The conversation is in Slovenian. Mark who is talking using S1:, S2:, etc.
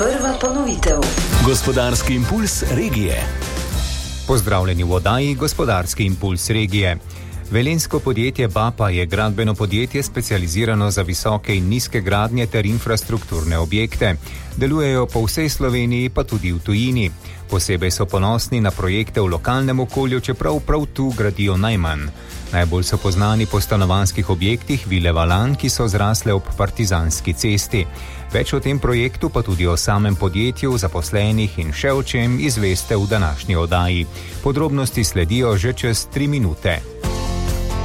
S1: Prva ponovitev.
S2: Gospodarski impuls regije.
S3: Pozdravljeni v oddaji Gospodarski impuls regije. Velenjsko podjetje BAPA je gradbeno podjetje specializirano za visoke in nizke gradnje ter infrastrukturne objekte. Delujejo po vsej Sloveniji, pa tudi v tujini. Posebej so ponosni na projekte v lokalnem okolju, čeprav prav tu gradijo najmanj. Najbolj so poznani po stanovanjskih objektih Vile Valan, ki so zrasle ob Partizanski cesti. Več o tem projektu, pa tudi o samem podjetju, zaposlenih in še o čem izveste v današnji oddaji. Podrobnosti sledijo že čez 3 minute.